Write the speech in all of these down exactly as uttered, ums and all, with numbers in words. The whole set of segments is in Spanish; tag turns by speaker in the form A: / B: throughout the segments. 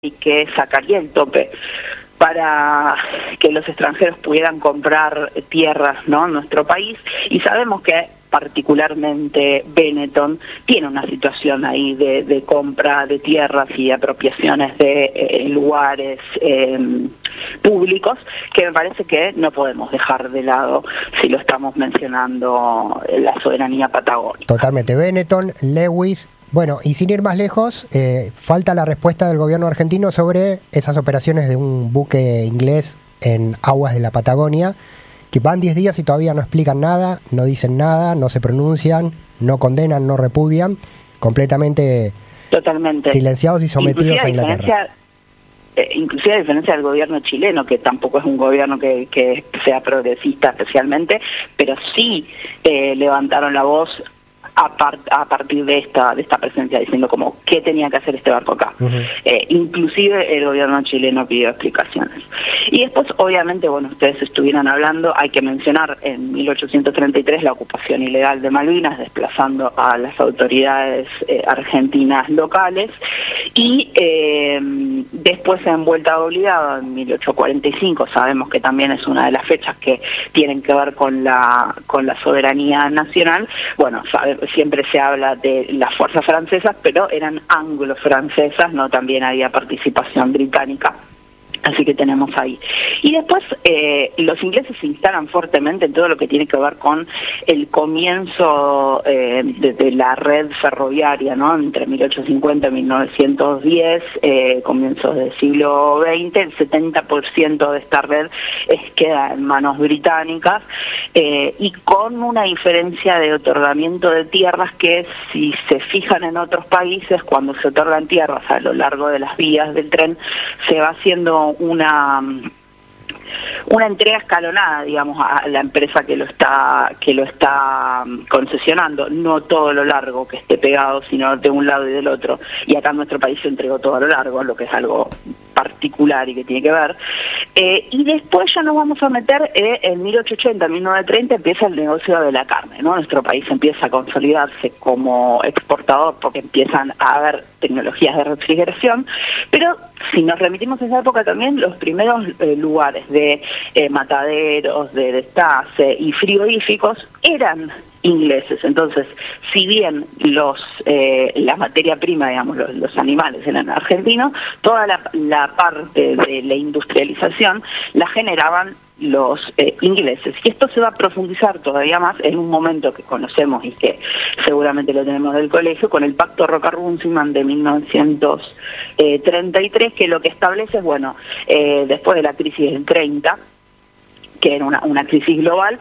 A: y que sacaría el tope para que los extranjeros pudieran comprar tierras, ¿no?, en nuestro país, y sabemos que particularmente Benetton tiene una situación ahí de, de compra de tierras y apropiaciones de eh, lugares eh, públicos que me parece que no podemos dejar de lado si lo estamos mencionando la soberanía patagónica.
B: Totalmente. Benetton, Lewis. Bueno, y sin ir más lejos, eh, falta la respuesta del gobierno argentino sobre esas operaciones de un buque inglés en aguas de la Patagonia, que van diez días y todavía no explican nada, no dicen nada, no se pronuncian, no condenan, no repudian, completamente
A: Totalmente
B: silenciados y sometidos
A: inclusive
B: a Inglaterra.
A: Eh, inclusive a diferencia del gobierno chileno, que tampoco es un gobierno que, que sea progresista especialmente, pero sí eh, levantaron la voz A, par, a partir de esta de esta presencia, diciendo como qué tenía que hacer este barco acá. Uh-huh. eh, inclusive el gobierno chileno pidió explicaciones. Y después, obviamente, bueno, ustedes estuvieron hablando, hay que mencionar en mil ochocientos treinta y tres la ocupación ilegal de Malvinas, desplazando a las autoridades eh, argentinas locales, y eh, después en vuelta obligada, en mil ochocientos cuarenta y cinco, sabemos que también es una de las fechas que tienen que ver con la, con la soberanía nacional. Bueno, sabemos, siempre se habla de las fuerzas francesas, pero eran anglo-francesas, no también había participación británica. Así que tenemos ahí. Y después eh, los ingleses se instalan fuertemente en todo lo que tiene que ver con el comienzo eh, de, de la red ferroviaria, ¿no? Entre mil ochocientos cincuenta y mil novecientos diez, eh, comienzos del siglo veinte, el setenta por ciento de esta red es, queda en manos británicas, eh, y con una diferencia de otorgamiento de tierras que, si se fijan en otros países, cuando se otorgan tierras a lo largo de las vías del tren, se va haciendo una una entrega escalonada, digamos, a la empresa que lo está que lo está concesionando, no todo lo largo que esté pegado, sino de un lado y del otro. Y acá en nuestro país se entregó todo a lo largo, lo que es algo particular y que tiene que ver. Eh, y después ya nos vamos a meter eh, en mil ochocientos ochenta, mil novecientos treinta empieza el negocio de la carne, ¿no? Nuestro país empieza a consolidarse como exportador porque empiezan a haber tecnologías de refrigeración, pero si nos remitimos a esa época también, los primeros eh, lugares de eh, mataderos, de destace y frigoríficos eran ingleses. Entonces, si bien los eh, la materia prima, digamos, los, los animales eran argentinos, toda la, la parte de la industrialización la generaban los eh, ingleses. Y esto se va a profundizar todavía más en un momento que conocemos y que seguramente lo tenemos del colegio, con el Pacto Roca-Runciman de mil novecientos treinta y tres, que lo que establece es, bueno, eh, después de la crisis del treinta, que era una, una crisis global,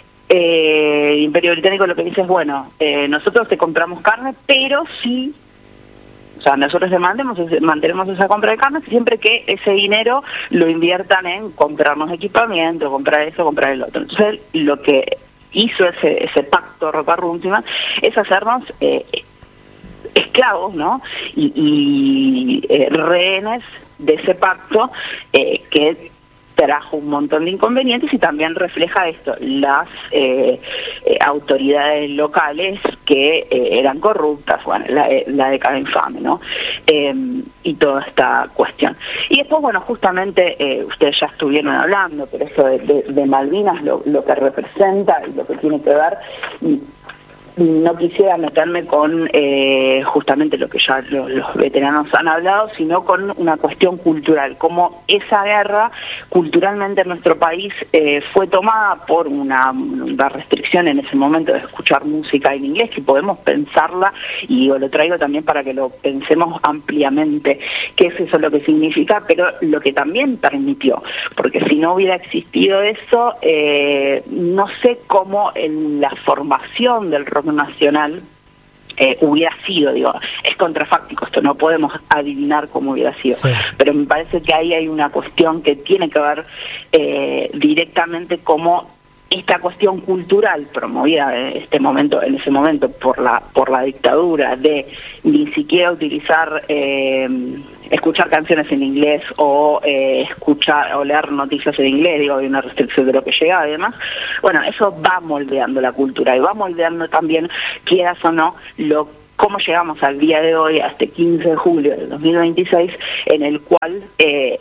A: Eh, el Imperio Británico lo que dice es, bueno, eh, nosotros te compramos carne, pero sí, o sea, nosotros demandemos, mantenemos esa compra de carne siempre que ese dinero lo inviertan en comprarnos equipamiento, comprar eso, comprar el otro. Entonces, lo que hizo ese, ese pacto Roca-Runciman es hacernos eh, esclavos, ¿no? Y, y eh, rehenes de ese pacto eh, que trajo un montón de inconvenientes, y también refleja esto, las eh, eh, autoridades locales que eh, eran corruptas, bueno, la, la década infame, ¿no? Eh, y toda esta cuestión. Y después, bueno, justamente eh, ustedes ya estuvieron hablando, pero eso de, de, de Malvinas, lo, lo que representa y lo que tiene que ver. Y, no quisiera meterme con eh, justamente lo que ya los, los veteranos han hablado, sino con una cuestión cultural, como esa guerra culturalmente en nuestro país eh, fue tomada por una, una restricción en ese momento de escuchar música en inglés, que podemos pensarla, y digo, lo traigo también para que lo pensemos ampliamente, qué es eso lo que significa, pero lo que también permitió, porque si no hubiera existido eso, eh, no sé cómo en la formación del rock nacional eh, hubiera sido, digo, es contrafáctico esto, no podemos adivinar cómo hubiera sido, sí. Pero me parece que ahí hay una cuestión que tiene que ver eh, directamente cómo esta cuestión cultural promovida en este momento, en ese momento por la por la dictadura, de ni siquiera utilizar eh, escuchar canciones en inglés o eh, escuchar o leer noticias en inglés, digo, hay una restricción de lo que llegaba y demás. Bueno, eso va moldeando la cultura y va moldeando también, quieras o no, lo cómo llegamos al día de hoy, a este quince de julio del dos mil veintiséis, en el cual eh,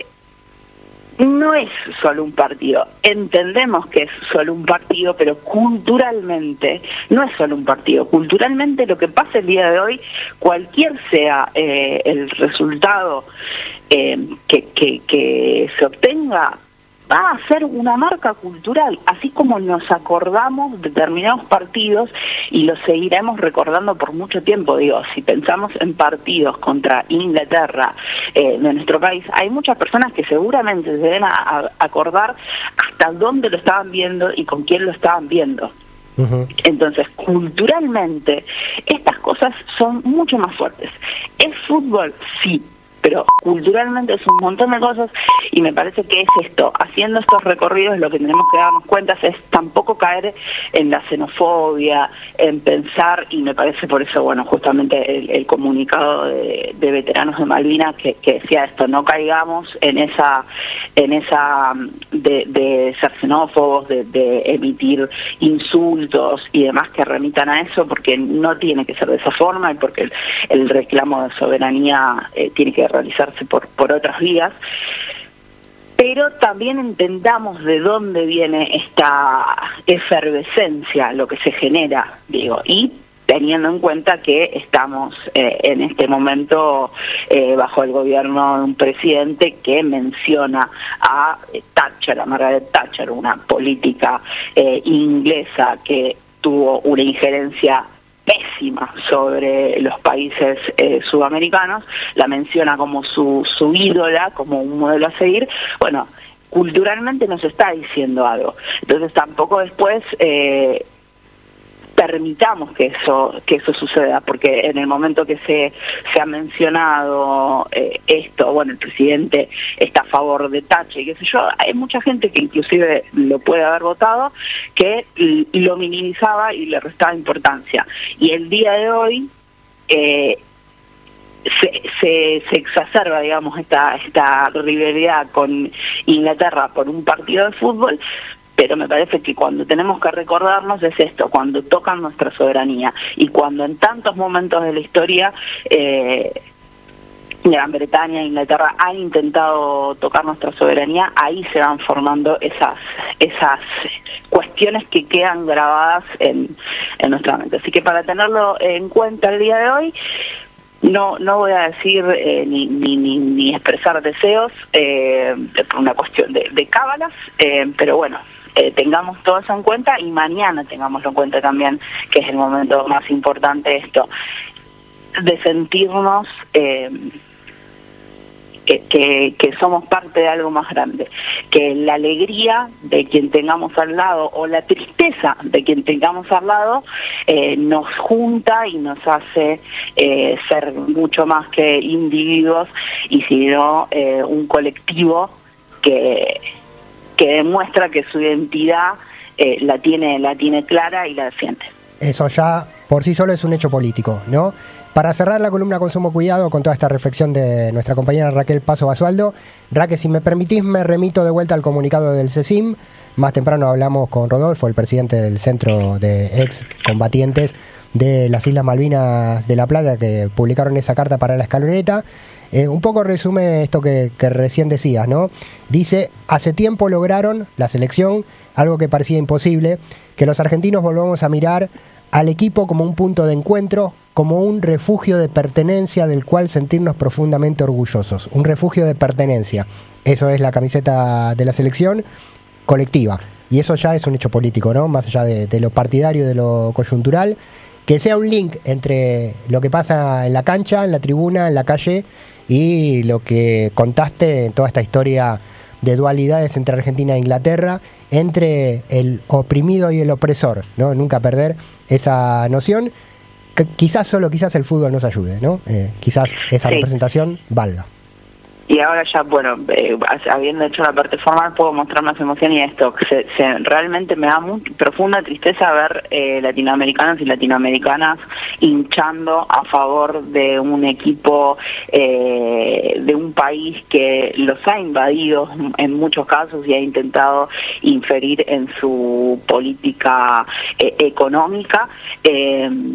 A: no es solo un partido. Entendemos que es solo un partido, pero culturalmente no es solo un partido. Culturalmente lo que pasa el día de hoy, cualquier sea eh, el resultado eh, que, que, que se obtenga, va a ser una marca cultural, así como nos acordamos determinados partidos y los seguiremos recordando por mucho tiempo. Digo, si pensamos en partidos contra Inglaterra eh, de nuestro país, hay muchas personas que seguramente se deben a, a acordar hasta dónde lo estaban viendo y con quién lo estaban viendo. Uh-huh. Entonces, culturalmente, estas cosas son mucho más fuertes. ¿Es fútbol? Sí. Pero culturalmente es un montón de cosas y me parece que es esto, haciendo estos recorridos lo que tenemos que darnos cuenta es tampoco caer en la xenofobia, en pensar, y me parece por eso, bueno, justamente el, el comunicado de, de veteranos de Malvinas que, que decía esto, no caigamos en esa, en esa de, de ser xenófobos, de, de emitir insultos y demás que remitan a eso, porque no tiene que ser de esa forma y porque el, el reclamo de soberanía eh, tiene que realizarse por, por otras vías, pero también entendamos de dónde viene esta efervescencia, lo que se genera, digo, y teniendo en cuenta que estamos eh, en este momento eh, bajo el gobierno de un presidente que menciona a eh, Thatcher, a Margaret Thatcher, una política eh, inglesa que tuvo una injerencia pésima sobre los países eh, sudamericanos, la menciona como su, su ídola, como un modelo a seguir. Bueno, culturalmente nos está diciendo algo. Entonces tampoco después eh, permitamos que eso que eso suceda, porque en el momento que se, se ha mencionado eh, esto, bueno, el presidente está a favor de Thatcher, qué sé yo, hay mucha gente que inclusive lo puede haber votado, que lo minimizaba y le restaba importancia. Y el día de hoy eh, se, se, se exacerba, digamos, esta, esta rivalidad con Inglaterra por un partido de fútbol. Pero me parece que cuando tenemos que recordarnos es esto, cuando tocan nuestra soberanía y cuando en tantos momentos de la historia eh, Gran Bretaña e Inglaterra han intentado tocar nuestra soberanía, ahí se van formando esas esas cuestiones que quedan grabadas en, en nuestra mente. Así que para tenerlo en cuenta el día de hoy, No no voy a decir eh, ni, ni, ni, ni expresar deseos eh, por una cuestión de, de cábalas, eh, pero bueno, eh, tengamos todo eso en cuenta y mañana tengámoslo en cuenta también, que es el momento más importante esto, de sentirnos eh, que, que, que somos parte de algo más grande, que la alegría de quien tengamos al lado o la tristeza de quien tengamos al lado eh, nos junta y nos hace eh, ser mucho más que individuos y sino eh, un colectivo que, que demuestra que su identidad eh, la tiene, la tiene clara y la defiende.
B: Eso ya por sí solo es un hecho político, ¿no? Para cerrar la columna Consumo Cuidado con toda esta reflexión de nuestra compañera Raquel Paso Basualdo, Raquel, si me permitís me remito de vuelta al comunicado del CECIM. Más temprano hablamos con Rodolfo, el presidente del Centro de Ex Combatientes de las Islas Malvinas de La Plata, que publicaron esa carta para la escaloneta. Eh, un poco resume esto que, que recién decías, ¿no? Dice, hace tiempo lograron la selección, algo que parecía imposible, que los argentinos volvamos a mirar al equipo como un punto de encuentro, como un refugio de pertenencia del cual sentirnos profundamente orgullosos. Un refugio de pertenencia. Eso es la camiseta de la selección colectiva. Y eso ya es un hecho político, ¿no? Más allá de, de lo partidario, de lo coyuntural. Que sea un link entre lo que pasa en la cancha, en la tribuna, en la calle, y lo que contaste en toda esta historia de dualidades entre Argentina e Inglaterra, entre el oprimido y el opresor, ¿no? Nunca perder esa noción. Que quizás solo quizás el fútbol nos ayude, ¿no? Eh, quizás esa sí. representación valga.
A: Y ahora ya, bueno, eh, habiendo hecho la parte formal, puedo mostrar más emoción y esto. Se, se, realmente me da muy profunda tristeza ver eh, latinoamericanos y latinoamericanas hinchando a favor de un equipo eh, de un país que los ha invadido en muchos casos y ha intentado inferir en su política eh, económica. Eh,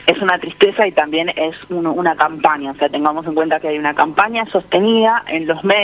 A: es una tristeza y también es uno, una campaña, o sea, tengamos en cuenta que hay una campaña sostenida en los medios